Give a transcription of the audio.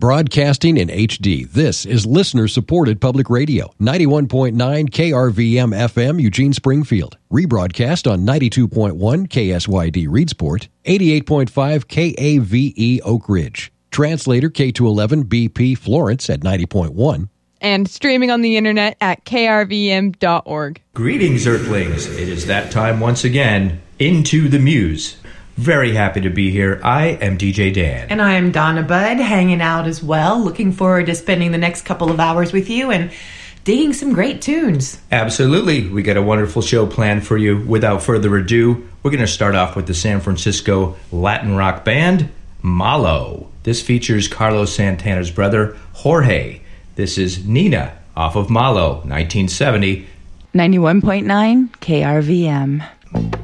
Broadcasting in HD, this is listener-supported public radio. 91.9 KRVM FM, Eugene Springfield. Rebroadcast on 92.1 KSYD Reedsport, 88.5 KAVE Oak Ridge. Translator K211 BP Florence at 90.1. And streaming on the internet at krvm.org. Greetings, Earthlings. It is that time once again. Into the Muse. Very happy to be here. I am DJ Dan. And I am Donna Budd, hanging out as well. Looking forward to spending the next couple of hours with you and digging some great tunes. Absolutely. We got a wonderful show planned for you. Without further ado, we're going to start off with the San Francisco Latin rock band, Malo. This features Carlos Santana's brother, Jorge. This is Nina off of Malo, 1970. 91.9 KRVM.